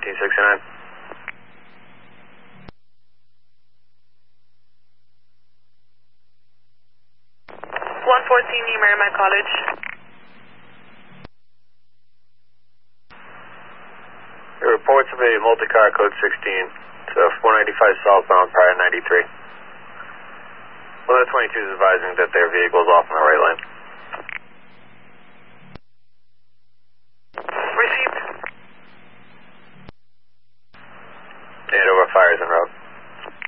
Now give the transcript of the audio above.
1969. 114 New Merrimack College. Your reports of a multi-car code 16. It's 495 southbound, prior 93. 122 is advising that their vehicle is off on the right lane.